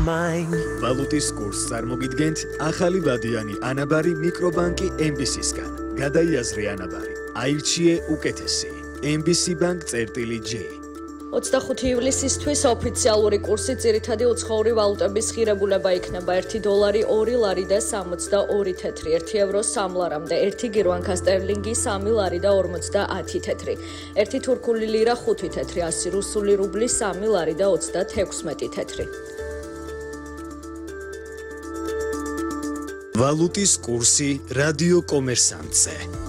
mine. ვალუტის კურსს წარმოგიდგენთ ახალი ვადიანი ანაბარი მიკრობანკი MBC-სგან. გადაიაზრე ანაბარი. აირჩიე უკეთესი. MBC Bank-J. 25 ივლისისთვის ოფიციალური კურსი ძირითადი უცხოური ვალუტების ღირებულება იქნება 1 დოლარი 2 ლარი და 62 თეთრი, 1 ევრო 3 ლარამდე, 1 გირვანკა სტერლინგი 3 ლარი და 50 თეთრი, 1 თურქული ლირა 5 თეთრი, 100 რუსული რუბლი 3 ლარი და 36 თეთრი. ვალუტის კურსი რადიო კომერსანტზე.